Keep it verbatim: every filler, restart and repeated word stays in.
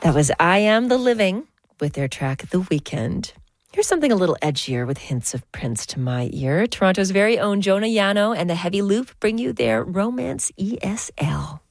That was I Am the Living with their track The Weekend. Here's something a little edgier with hints of Prince to my ear. Toronto's very own Jonah Yano and the Heavy Loop bring you their Romance E S L.